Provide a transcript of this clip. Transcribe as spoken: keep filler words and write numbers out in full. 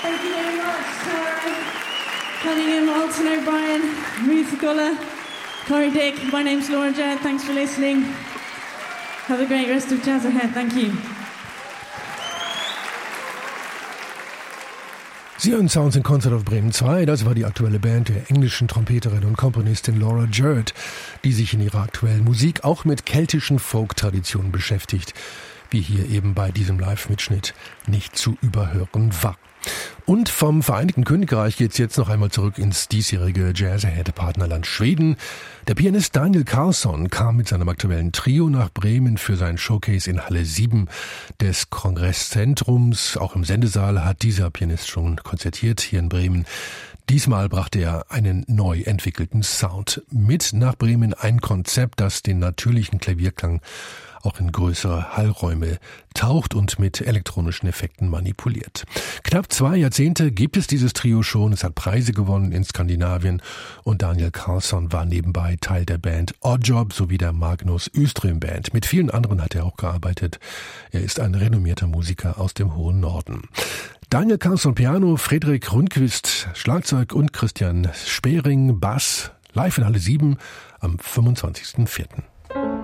Thank you very much, Tara, Cunningham, Alton O'Brien, Ruth Gulla, Corey Dick. My name's Laura Jett. Thanks for listening. Have a great rest of jazz ahead. Thank you. Sie hören Sounds in Concert of Bremen zwei. Das war die aktuelle Band der englischen Trompeterin und Komponistin Laura Jett, die sich in ihrer aktuellen Musik auch mit keltischen Folk-Traditionen beschäftigt, wie hier eben bei diesem Live-Mitschnitt nicht zu überhören war. Und vom Vereinigten Königreich geht's jetzt noch einmal zurück ins diesjährige Jazz-Ahead-Partnerland Schweden. Der Pianist Daniel Karlsson kam mit seinem aktuellen Trio nach Bremen für sein Showcase in Halle sieben des Kongresszentrums. Auch im Sendesaal hat dieser Pianist schon konzertiert hier in Bremen. Diesmal brachte er einen neu entwickelten Sound mit nach Bremen, ein Konzept, das den natürlichen Klavierklang auch in größere Hallräume taucht und mit elektronischen Effekten manipuliert. Knapp zwei Jahrzehnte gibt es dieses Trio schon. Es hat Preise gewonnen in Skandinavien und Daniel Karlsson war nebenbei Teil der Band Oddjob sowie der Magnus Öström Band. Mit vielen anderen hat er auch gearbeitet. Er ist ein renommierter Musiker aus dem hohen Norden. Daniel Karlsson Piano, Fredrik Rundqvist Schlagzeug und Christian Spering Bass live in Halle sieben am fünfundzwanzigsten vierten